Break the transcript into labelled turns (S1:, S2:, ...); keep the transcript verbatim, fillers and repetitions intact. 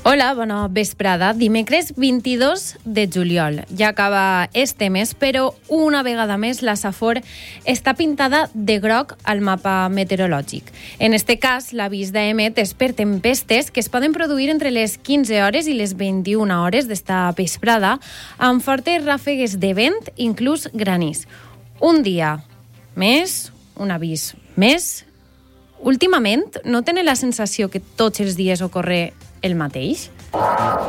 S1: Hola, bona vesprada. Dimecres vint-i-dos de juliol. Ja acaba este mes, però una vegada més la Safor està pintada de groc al mapa meteorològic. En este cas, l'avís d'Emet és per tempestes que es poden produir entre les quinze hores i les vint-i-una hores d'esta vesprada, amb fortes ràfegues de vent, inclús granís. Un dia més, un avís més. Últimament, no tenen la sensació que tots els dies ocorre el mateix?